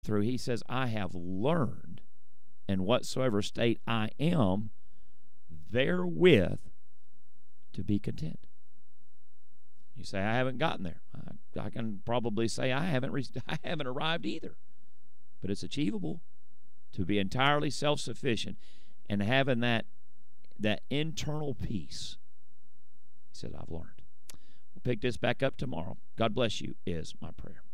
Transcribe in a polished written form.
through, he says, I have learned in whatsoever state I am therewith to be content. You say, I haven't gotten there. I can probably say I haven't arrived either. But it's achievable to be entirely self-sufficient and having that internal peace. He said, I've learned. We'll pick this back up tomorrow. God bless you is my prayer.